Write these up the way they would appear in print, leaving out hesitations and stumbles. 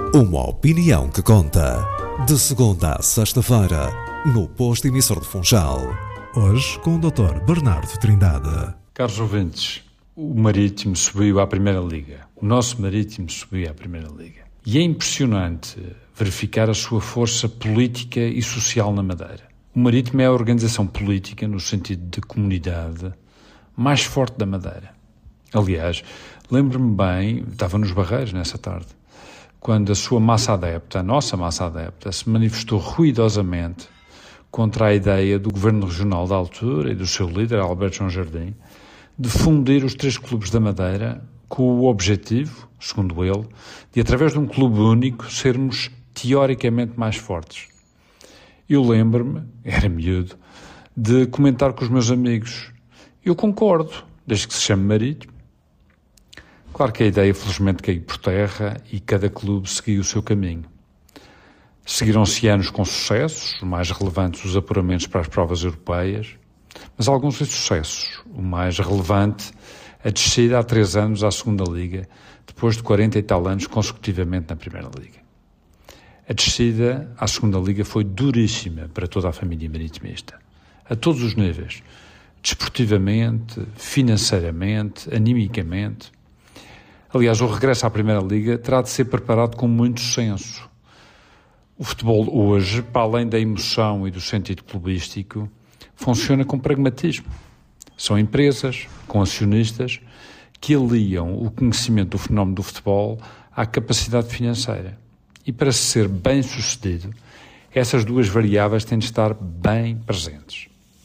Uma opinião que conta. De segunda a sexta-feira, no Posto Emissor de Funchal. Hoje com o Dr. Bernardo Trindade. Caros ouvintes, o Marítimo subiu à Primeira Liga. O nosso Marítimo subiu à Primeira Liga. E é impressionante verificar a sua força política e social na Madeira. O Marítimo é a organização política, no sentido de comunidade, mais forte da Madeira. Aliás, lembro-me bem, estava nos Barreiros nessa tarde, quando a sua massa adepta, a nossa massa adepta, se manifestou ruidosamente contra a ideia do Governo Regional da altura e do seu líder, Alberto João Jardim, de fundir os 3 clubes da Madeira com o objetivo, segundo ele, de, através de um clube único, sermos teoricamente mais fortes. Eu lembro-me, era miúdo, de comentar com os meus amigos: eu concordo, desde que se chame Marítimo. Claro que a ideia, felizmente, caiu por terra e cada clube seguiu o seu caminho. Seguiram-se anos com sucessos, os mais relevantes os apuramentos para as provas europeias, mas alguns insucessos. O mais relevante, a descida há 3 anos à segunda Liga, depois de 40 e tal anos consecutivamente na Primeira Liga. A descida à segunda Liga foi duríssima para toda a família maritimista, a todos os níveis, desportivamente, financeiramente, animicamente. Aliás, o regresso à Primeira Liga terá de ser preparado com muito senso. O futebol hoje, para além da emoção e do sentido clubístico, funciona com pragmatismo. São empresas, com acionistas, que aliam o conhecimento do fenómeno do futebol à capacidade financeira. E para ser bem sucedido, essas 2 variáveis têm de estar bem presentes.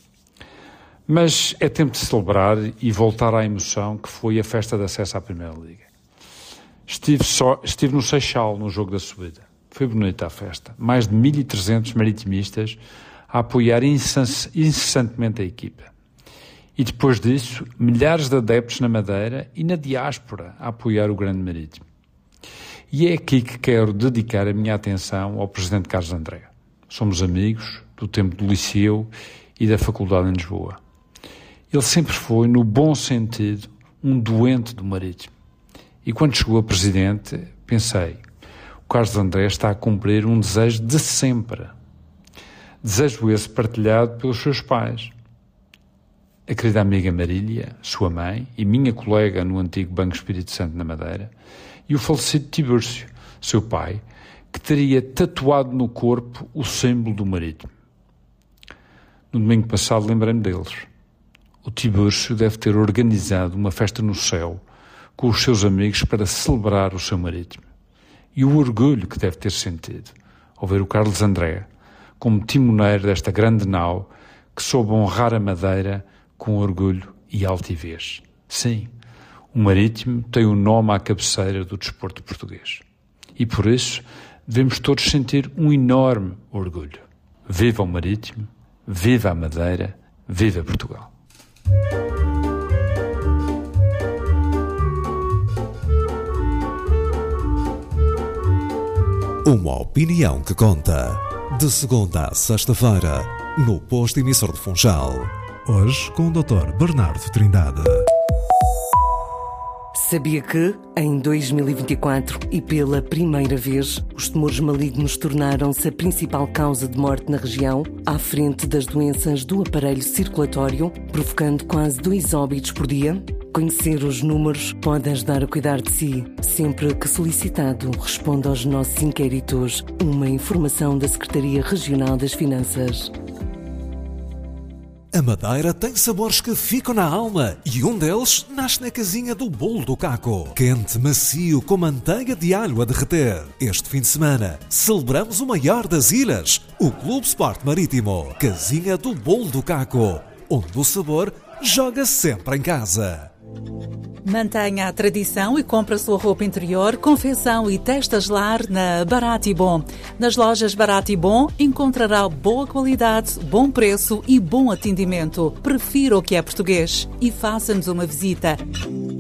Mas é tempo de celebrar e voltar à emoção que foi a festa de acesso à Primeira Liga. Estive no Seixal, no jogo da subida. Foi bonita a festa. Mais de 1.300 maritimistas a apoiar incessantemente a equipa. E depois disso, milhares de adeptos na Madeira e na diáspora a apoiar o grande Marítimo. E é aqui que quero dedicar a minha atenção ao Presidente Carlos André. Somos amigos do tempo do Liceu e da Faculdade em Lisboa. Ele sempre foi, no bom sentido, um doente do Marítimo. E quando chegou a Presidente, pensei: o Carlos André está a cumprir um desejo de sempre. Desejo esse partilhado pelos seus pais. A querida amiga Marília, sua mãe, e minha colega no antigo Banco Espírito Santo na Madeira, e o falecido Tibúrcio, seu pai, que teria tatuado no corpo o símbolo do Marítimo. No domingo passado lembrei-me deles. O Tibúrcio deve ter organizado uma festa no céu com os seus amigos para celebrar o seu Marítimo. E o orgulho que deve ter sentido ao ver o Carlos André como timoneiro desta grande nau que soube honrar a Madeira com orgulho e altivez. Sim, o Marítimo tem o nome à cabeceira do desporto português. E por isso devemos todos sentir um enorme orgulho. Viva o Marítimo, viva a Madeira, viva Portugal. Uma opinião que conta. De segunda a sexta-feira, no Posto Emissor de Funchal. Hoje com o Dr. Bernardo Trindade. Sabia que, em 2024 e pela primeira vez, os tumores malignos tornaram-se a principal causa de morte na região, à frente das doenças do aparelho circulatório, provocando quase 2 óbitos por dia? Conhecer os números pode ajudar a cuidar de si. Sempre que solicitado, responda aos nossos inquéritos. Uma informação da Secretaria Regional das Finanças. A Madeira tem sabores que ficam na alma e um deles nasce na casinha do Bolo do Caco. Quente, macio, com manteiga de alho a derreter. Este fim de semana, celebramos o maior das ilhas, o Clube Sport Marítimo. Casinha do Bolo do Caco, onde o sabor joga sempre em casa. Mantenha a tradição e compre a sua roupa interior, confecção e testas lar na Barato e Bom. Nas lojas Barato e Bom encontrará boa qualidade, bom preço e bom atendimento. Prefira o que é português e faça-nos uma visita.